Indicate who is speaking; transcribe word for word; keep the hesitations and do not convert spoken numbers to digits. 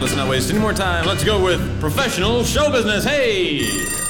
Speaker 1: let's not waste any more time. Let's go with professional show business. Hey!